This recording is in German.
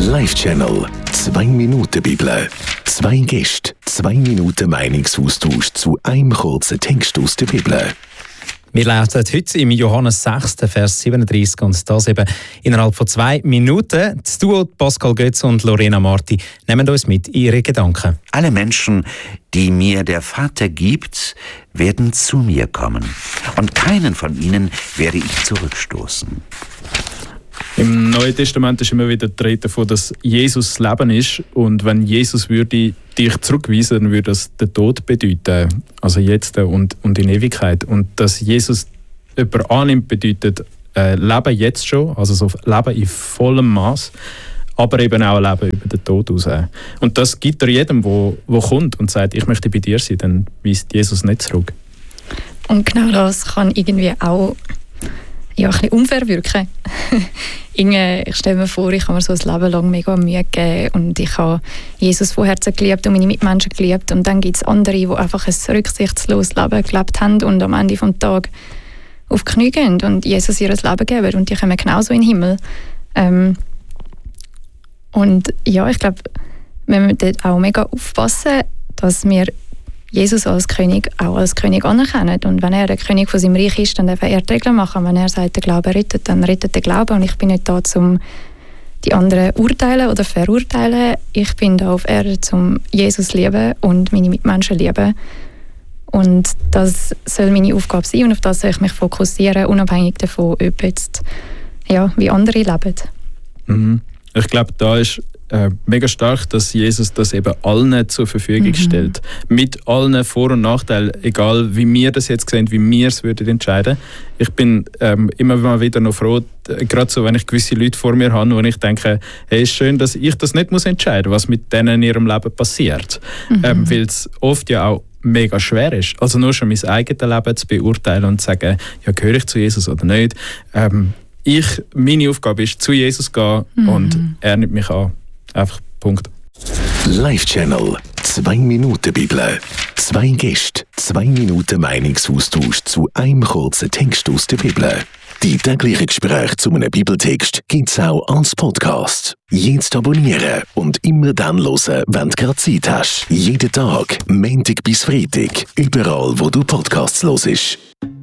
Live-Channel 2 Minuten Bibel. 2 Gäste, 2 Minuten Meinungsaustausch zu einem kurzen Text aus der Bibel. Wir lesen heute im Johannes 6, Vers 37 und das eben innerhalb von 2 Minuten. Das Duo Pascal Götz und Lorena Marti nehmen uns mit in ihre Gedanken. Alle Menschen, die mir der Vater gibt, werden zu mir kommen. Und keinen von ihnen werde ich zurückstoßen. Im Neuen Testament ist immer wieder die Rede davon, dass Jesus das Leben ist. Und wenn Jesus würde dich zurückweisen, dann würde das den Tod bedeuten. Also jetzt und in Ewigkeit. Und dass Jesus jemanden annimmt, bedeutet Leben jetzt schon, also so Leben in vollem Maß, aber eben auch Leben über den Tod raus. Und das gibt er jedem, der kommt und sagt, ich möchte bei dir sein, dann weist Jesus nicht zurück. Und genau das kann irgendwie auch ein bisschen unfair wirken. Ich stelle mir vor, ich habe mir so ein Leben lang mega Mühe gegeben und ich habe Jesus von Herzen geliebt und meine Mitmenschen geliebt und dann gibt es andere, die einfach ein rücksichtsloses Leben gelebt haben und am Ende des Tages auf die Knie gehen und Jesus ihr Leben geben und die kommen genauso in den Himmel. Und ja, ich glaube, wir müssen dort auch mega aufpassen, dass wir Jesus als König auch als König anerkennen. Und wenn er der König von seinem Reich ist, dann darf er die Regeln machen. Wenn er sagt, der Glaube rettet, dann rettet der Glaube. Und ich bin nicht da, um die anderen urteilen oder verurteilen. Ich bin da auf Erde, um Jesus zu lieben und meine Mitmenschen zu lieben. Und das soll meine Aufgabe sein und auf das soll ich mich fokussieren, unabhängig davon, ob jetzt, wie andere leben. Mhm. Ich glaube, da ist mega stark, dass Jesus das eben allen zur Verfügung stellt. Mit allen Vor- und Nachteilen, egal wie wir das jetzt sehen, wie wir es würden entscheiden. Ich bin immer mal wieder noch froh, gerade so, wenn ich gewisse Leute vor mir habe, wo ich denke, hey, ist schön, dass ich das nicht entscheiden muss, was mit denen in ihrem Leben passiert. Weil es oft ja auch mega schwer ist. Also nur schon mein eigenes Leben zu beurteilen und zu sagen, ja, gehöre ich zu Jesus oder nicht. Meine Aufgabe ist, zu Jesus gehen und er nimmt mich an. Einfach Punkt. Live-Channel 2 Minuten Bibel. 2 Gäste, 2 Minuten Meinungsaustausch zu einem kurzen Text aus der Bibel. Die täglichen Gespräche zu einem Bibeltext gibt es auch als Podcast. Jetzt abonnieren und immer dann hören, wenn du gerade Zeit hast. Jeden Tag, Montag bis Freitag, überall wo du Podcasts hörst.